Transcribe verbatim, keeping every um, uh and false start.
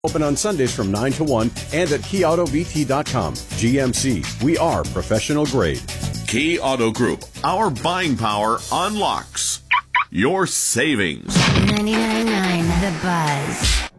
Open on Sundays from nine to one and at key auto v t dot com. G M C, we are professional grade. Key Auto Group, our buying power unlocks your savings. ninety-nine point nine The Buzz.